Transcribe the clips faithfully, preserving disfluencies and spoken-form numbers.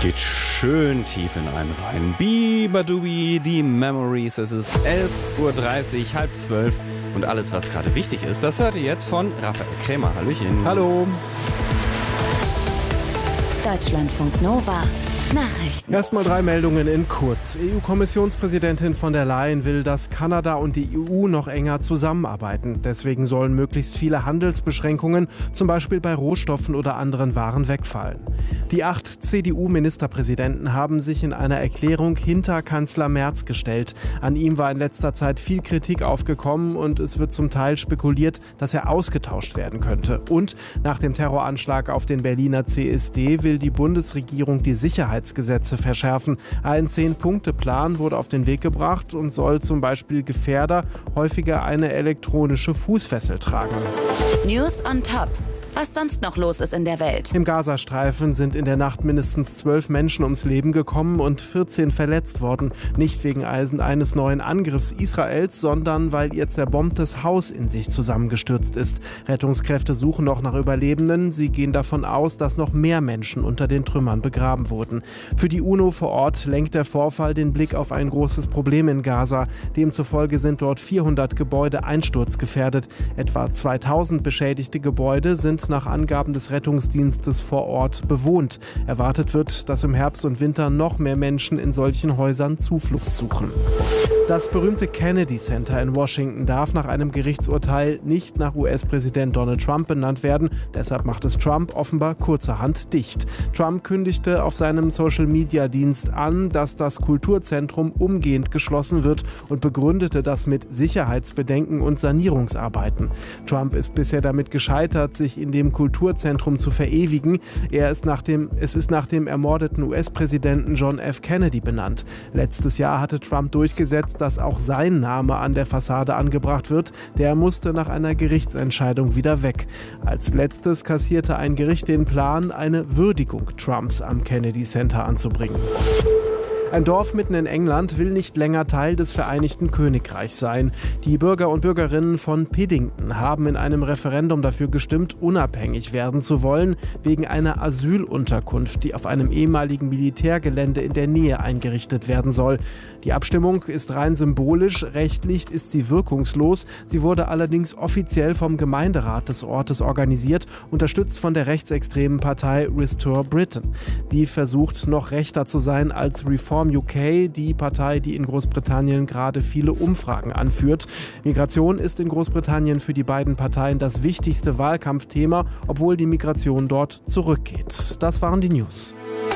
Geht schön tief in einen rein. Bibadubi, die Memories. Es ist elf Uhr dreißig, halb zwölf. Und alles, was gerade wichtig ist, das hört ihr jetzt von Raphael Krämer. Hallöchen. Hallo. Deutschlandfunk Nova. Nachrichten. Erstmal drei Meldungen in kurz. E U-Kommissionspräsidentin von der Leyen will, dass Kanada und die E U noch enger zusammenarbeiten. Deswegen sollen möglichst viele Handelsbeschränkungen, zum Beispiel bei Rohstoffen oder anderen Waren, wegfallen. Die acht C D U-Ministerpräsidenten haben sich in einer Erklärung hinter Kanzler Merz gestellt. An ihm war in letzter Zeit viel Kritik aufgekommen und es wird zum Teil spekuliert, dass er ausgetauscht werden könnte. Und nach dem Terroranschlag auf den Berliner C S D will die Bundesregierung die Sicherheitsgesetze verschärfen. Ein Zehn-Punkte-Plan wurde auf den Weg gebracht und soll zum Beispiel Gefährder häufiger eine elektronische Fußfessel tragen. News on Top. Was sonst noch los ist in der Welt. Im Gazastreifen sind in der Nacht mindestens zwölf Menschen ums Leben gekommen und vierzehn verletzt worden. Nicht wegen eines neuen Angriffs Israels, sondern weil ihr zerbombtes Haus in sich zusammengestürzt ist. Rettungskräfte suchen noch nach Überlebenden. Sie gehen davon aus, dass noch mehr Menschen unter den Trümmern begraben wurden. Für die UNO vor Ort lenkt der Vorfall den Blick auf ein großes Problem in Gaza. Demzufolge sind dort vierhundert Gebäude einsturzgefährdet. Etwa zweitausend beschädigte Gebäude sind nach Angaben des Rettungsdienstes vor Ort bewohnt. Erwartet wird, dass im Herbst und Winter noch mehr Menschen in solchen Häusern Zuflucht suchen. Das berühmte Kennedy Center in Washington darf nach einem Gerichtsurteil nicht nach U S-Präsident Donald Trump benannt werden. Deshalb macht es Trump offenbar kurzerhand dicht. Trump kündigte auf seinem Social-Media-Dienst an, dass das Kulturzentrum umgehend geschlossen wird und begründete das mit Sicherheitsbedenken und Sanierungsarbeiten. Trump ist bisher damit gescheitert, sich in dem Kulturzentrum zu verewigen. Er ist nach dem, es ist nach dem ermordeten U S-Präsidenten John F. Kennedy benannt. Letztes Jahr hatte Trump durchgesetzt, dass auch sein Name an der Fassade angebracht wird. Der musste nach einer Gerichtsentscheidung wieder weg. Als letztes kassierte ein Gericht den Plan, eine Würdigung Trumps am Kennedy Center anzubringen. Ein Dorf mitten in England will nicht länger Teil des Vereinigten Königreichs sein. Die Bürger und Bürgerinnen von Piddington haben in einem Referendum dafür gestimmt, unabhängig werden zu wollen, wegen einer Asylunterkunft, die auf einem ehemaligen Militärgelände in der Nähe eingerichtet werden soll. Die Abstimmung ist rein symbolisch, rechtlich ist sie wirkungslos. Sie wurde allerdings offiziell vom Gemeinderat des Ortes organisiert, unterstützt von der rechtsextremen Partei Restore Britain. Die versucht, noch rechter zu sein als Reform U K, die Partei, die in Großbritannien gerade viele Umfragen anführt. Migration ist in Großbritannien für die beiden Parteien das wichtigste Wahlkampfthema, obwohl die Migration dort zurückgeht. Das waren die News.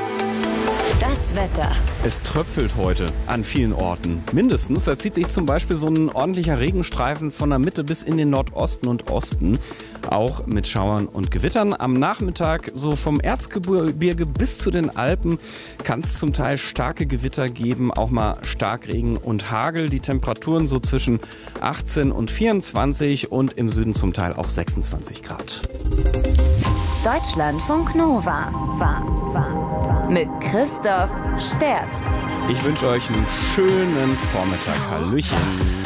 Das Wetter. Es tröpfelt heute an vielen Orten. Mindestens, da zieht sich zum Beispiel so ein ordentlicher Regenstreifen von der Mitte bis in den Nordosten und Osten. Auch mit Schauern und Gewittern. Am Nachmittag so vom Erzgebirge bis zu den Alpen kann es zum Teil starke Gewitter geben, auch mal Starkregen und Hagel. Die Temperaturen so zwischen achtzehn und vierundzwanzig und im Süden zum Teil auch sechsundzwanzig Grad. Deutschlandfunk Nova. Mit Christoph Sterz. Ich wünsche euch einen schönen Vormittag. Hallöchen.